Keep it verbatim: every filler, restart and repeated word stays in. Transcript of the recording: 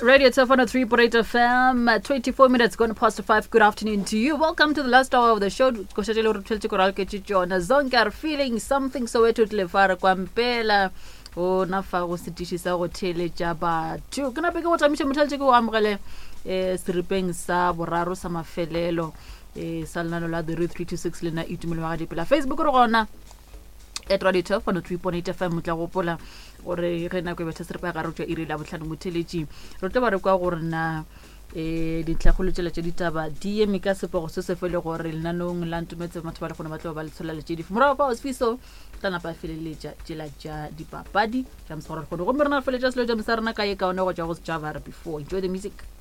Radio Tafana three point eight F M, uh, twenty-four minutes gone past five. Good afternoon to you. Welcome to the last hour of the show. Zonke are feeling something so wetu tlefara kwa mpela. O nafa go setishisa go theletša batho. Ke na peke go tamiša mothaletse ke go amogele eh seripeng sa boraro sa mafelelo eh sa lenano la the three two six lena itumelo wa dipela Facebook re gona at Radio Tafana three point eight F M motla gopola gore re na go betsa seripa ga re tšwa iri la botlhano motheletši re tla ba re kwa gore na eh ditlhagolo tšela tše ditaba di eme ka sepego se se fele gore lenanong la ntumetse batho ba le gona ba tlo ba le tshola le tše di fumara ba osfiso tla napa feleletša tšela tša dipapadi tša msgoro go go mrena feleletša selo tša msarana ka ye ka one go tša go tša before enjoy the music.